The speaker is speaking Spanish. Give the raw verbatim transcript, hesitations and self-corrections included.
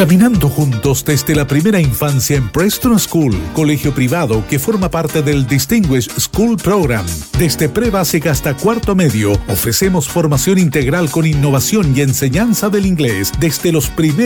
Caminando juntos desde la primera infancia en Preston School, colegio privado que forma parte del Distinguished School Program. Desde pre-básica hasta cuarto medio, ofrecemos formación integral con innovación y enseñanza del inglés desde los primeros